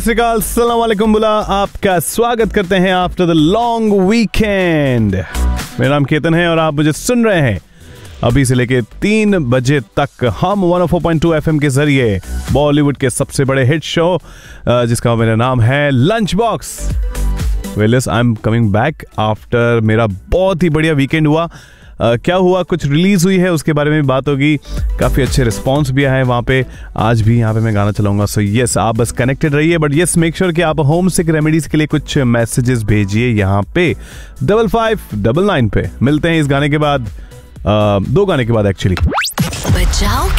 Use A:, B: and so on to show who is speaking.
A: अस्सलाम वालेकुम बुला, आपका स्वागत करते हैं आफ्टर द लॉन्ग वीकेंड। मेरा नाम केतन है और आप मुझे सुन रहे हैं अभी से लेके 3 बजे तक हम 104.2 FM के जरिए बॉलीवुड के सबसे बड़े हिट शो जिसका मेरा नाम है lunch box. Well yes, I am coming back after मेरा बहुत ही बढ़िया वीकेंड हुआ। क्या हुआ, कुछ रिलीज हुई है उसके बारे में बात होगी। काफ़ी अच्छे रिस्पॉन्स भी आए हैं वहाँ पे। आज भी यहाँ पे मैं गाना चलाऊंगा। सो यस, आप बस कनेक्टेड रहिए, बट यस मेक श्योर कि आप होम सिक रेमेडीज के लिए कुछ मैसेजेस भेजिए यहाँ पे 5599 पे। मिलते हैं इस गाने के बाद, 2 गाने के बाद एक्चुअली।
B: बजाओ